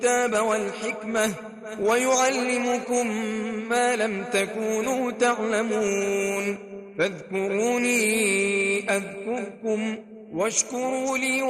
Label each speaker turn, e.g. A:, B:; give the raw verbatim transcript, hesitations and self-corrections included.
A: الكتاب والحكمة ويعلمكم ما لم تكونوا تعلمون. فاذكروني أذكركم واشكروا لي